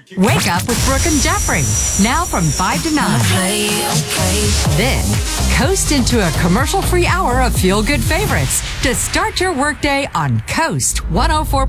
Wake up with Brooke and Jeffrey. Now from 5 to 9. Then, coast into a commercial-free hour of feel-good favorites to start your workday on Coast 104.